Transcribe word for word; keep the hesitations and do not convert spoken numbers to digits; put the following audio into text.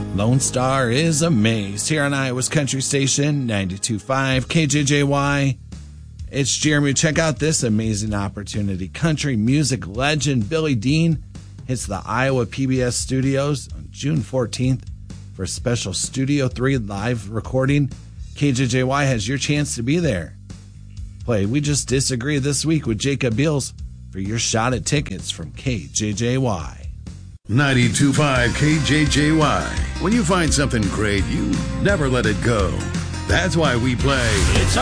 Lone Star is amazed here on Iowa's Country Station, ninety-two point five K J J Y. It's Jeremy. Check out this amazing opportunity. Country music legend Billy Dean hits the Iowa P B S studios on June fourteenth for a special Studio three live recording. K J J Y has your chance to be there. Play We Just Disagree this week with Jacob Beals for your shot at tickets from K J J Y. ninety-two point five K J J Y. When you find something great, you never let it go. That's why we play... It's